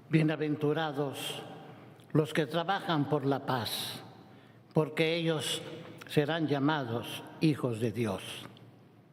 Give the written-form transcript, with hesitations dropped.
Bienaventurados los que trabajan por la paz, porque ellos serán llamados hijos de Dios.